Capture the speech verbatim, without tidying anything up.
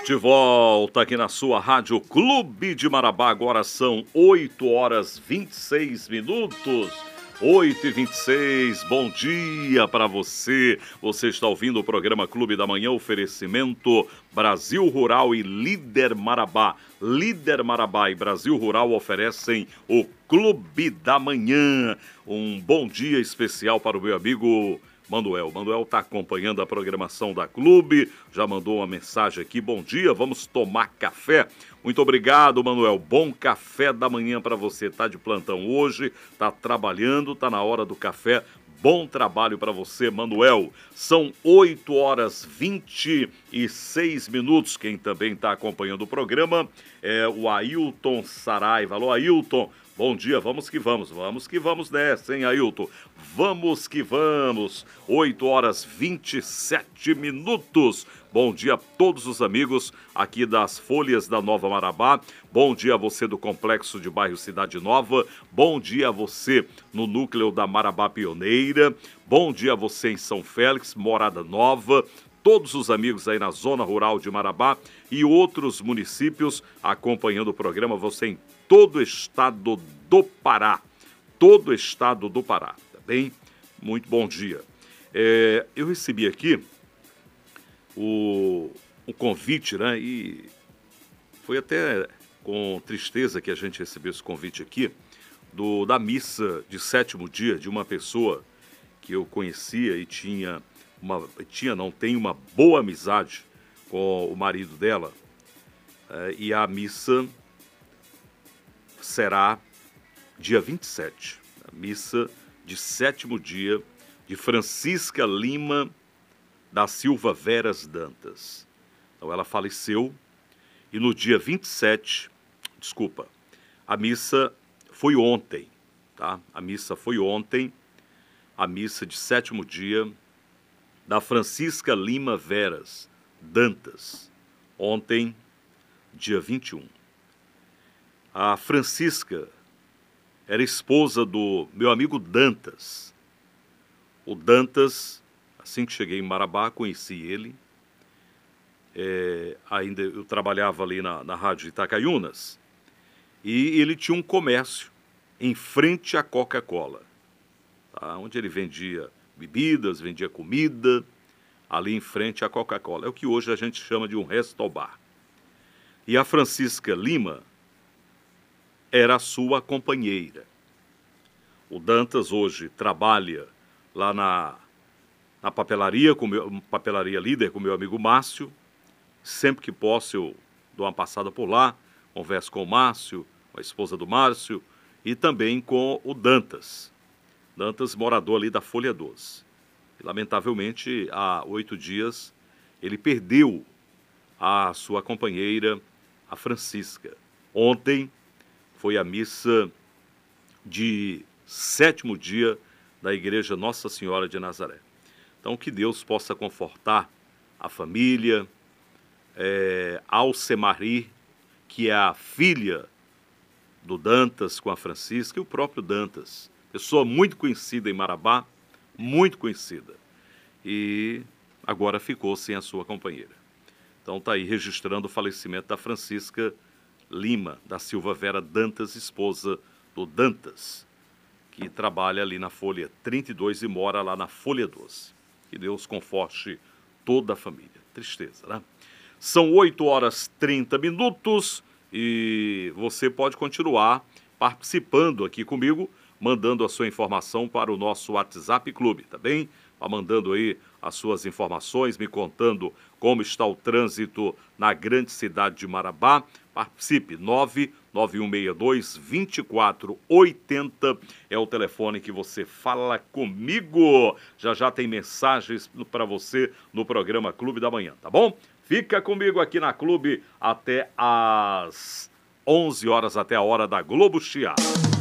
De volta aqui na sua Rádio Clube de Marabá, agora são oito horas e vinte e seis minutos. oito e vinte e seis, bom dia para você. Você está ouvindo o programa Clube da Manhã, oferecimento Brasil Rural e Líder Marabá. Líder Marabá e Brasil Rural oferecem o Clube da Manhã. Um bom dia especial para o meu amigo Manuel. Manuel está acompanhando a programação da Clube, já mandou uma mensagem aqui. Bom dia, vamos tomar café. Muito obrigado, Manuel. Bom café da manhã para você. Tá de plantão hoje, tá trabalhando, tá na hora do café. Bom trabalho para você, Manuel. São oito horas e vinte e seis minutos. Quem também está acompanhando o programa é o Ailton Saraiva. Alô, Ailton. Bom dia, vamos que vamos, vamos que vamos nessa, hein, Ailton? Vamos que vamos, oito horas e vinte e sete minutos. Bom dia a todos os amigos aqui das Folhas da Nova Marabá. Bom dia a você do Complexo de Bairro Cidade Nova. Bom dia a você no núcleo da Marabá Pioneira. Bom dia a você em São Félix, Morada Nova. Todos os amigos aí na Zona Rural de Marabá e outros municípios acompanhando o programa. Você em todo o estado do Pará. Todo o estado do Pará, tá bem? Muito bom dia. É, eu recebi aqui o, o convite, né? E foi até com tristeza que a gente recebeu esse convite aqui, do, da missa de sétimo dia de uma pessoa que eu conhecia e tinha, uma, tinha não, tem uma boa amizade com o marido dela. É, e a missa será dia vinte e sete, a missa de sétimo dia de Francisca Lima da Silva Veras Dantas. Então ela faleceu e no dia vinte e sete, desculpa, a missa foi ontem, tá? A missa foi ontem, a missa de sétimo dia da Francisca Lima Veras Dantas, ontem, dia vinte e um. A Francisca era esposa do meu amigo Dantas. O Dantas, assim que cheguei em Marabá, conheci ele. É, ainda eu trabalhava ali na, na rádio Itacaiunas. E ele tinha um comércio em frente à Coca-Cola, tá? Onde ele vendia bebidas, vendia comida, ali em frente à Coca-Cola. É o que hoje a gente chama de um restobar. E a Francisca Lima era a sua companheira. O Dantas hoje trabalha lá na, na papelaria, com meu, papelaria Líder, com meu amigo Márcio. Sempre que posso eu dou uma passada por lá, converso com o Márcio, com a esposa do Márcio, e também com o Dantas. Dantas, morador ali da Folha doze. E, lamentavelmente, há oito dias, ele perdeu a sua companheira, a Francisca. Ontem foi a missa de sétimo dia da Igreja Nossa Senhora de Nazaré. Então, que Deus possa confortar a família, é, Alcemari, que é a filha do Dantas com a Francisca, e o próprio Dantas, pessoa muito conhecida em Marabá, muito conhecida, e agora ficou sem a sua companheira. Então, está aí registrando o falecimento da Francisca Lima, da Silva Vera Dantas, esposa do Dantas, que trabalha ali na Folha trinta e dois e mora lá na Folha doze. Que Deus conforte toda a família. Tristeza, né? São oito horas e trinta minutos e você pode continuar participando aqui comigo, mandando a sua informação para o nosso WhatsApp Clube, tá bem? Vá mandando aí as suas informações, me contando como está o trânsito na grande cidade de Marabá. Participe, nove nove um seis dois, dois quatro oito zero é o telefone que você fala comigo. Já já tem mensagens para você no programa Clube da Manhã, tá bom? Fica comigo aqui na Clube até às onze horas, até a hora da Globo Chiar.